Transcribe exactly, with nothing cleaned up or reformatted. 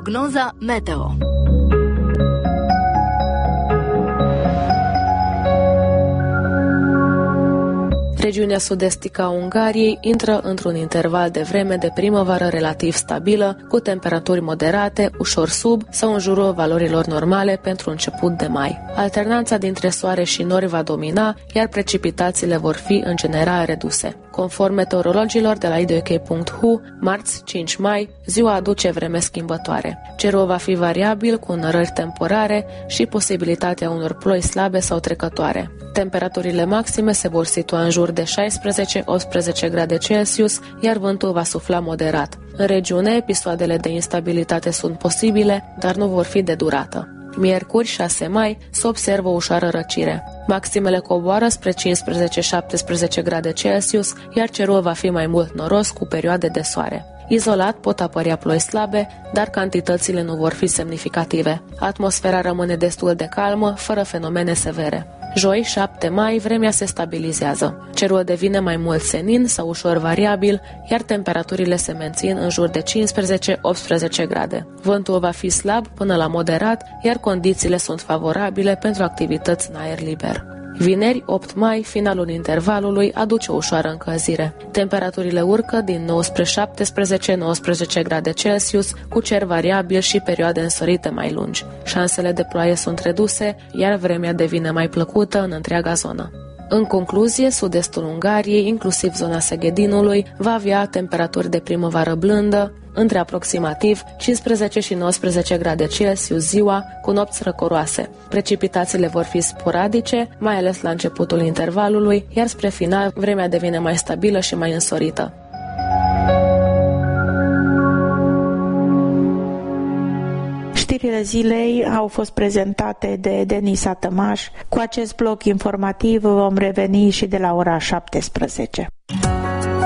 Prognoza meteo. Regiunea sud-estică a Ungariei intră într-un interval de vreme de primăvară relativ stabilă, cu temperaturi moderate, ușor sub sau în jurul valorilor normale pentru început de mai. Alternanța dintre soare și nori va domina, iar precipitațiile vor fi în general reduse. Conform meteorologilor de la i d o k punct h u, marți cinci mai, ziua aduce vreme schimbătoare. Cerul va fi variabil cu înărări temporare și posibilitatea unor ploi slabe sau trecătoare. Temperaturile maxime se vor situa în jur de șaisprezece optsprezece grade Celsius, iar vântul va sufla moderat. În regiune, episoadele de instabilitate sunt posibile, dar nu vor fi de durată. Miercuri șase mai se observă o ușoară răcire. Maximele coboară spre cincisprezece șaptesprezece grade Celsius, iar cerul va fi mai mult noros cu perioade de soare. Izolat pot apărea ploi slabe, dar cantitățile nu vor fi semnificative. Atmosfera rămâne destul de calmă, fără fenomene severe. Joi, șapte mai, vremea se stabilizează. Cerul devine mai mult senin sau ușor variabil, iar temperaturile se mențin în jur de cincisprezece optsprezece grade. Vântul va fi slab până la moderat, iar condițiile sunt favorabile pentru activități în aer liber. Vineri, opt mai, finalul intervalului aduce o ușoară încălzire. Temperaturile urcă din nou spre șaptesprezece nouăsprezece grade Celsius, cu cer variabil și perioade însorite mai lungi. Șansele de ploaie sunt reduse, iar vremea devine mai plăcută în întreaga zonă. În concluzie, sud-estul Ungariei, inclusiv zona Seghedinului, va avea temperaturi de primăvară blândă, între aproximativ cincisprezece și nouăsprezece grade Celsius ziua, cu nopți răcoroase. Precipitațiile vor fi sporadice, mai ales la începutul intervalului, iar spre final vremea devine mai stabilă și mai însorită. Știrile zilei au fost prezentate de Denisa Tămaș. Cu acest bloc informativ vom reveni și de la ora șaptesprezece.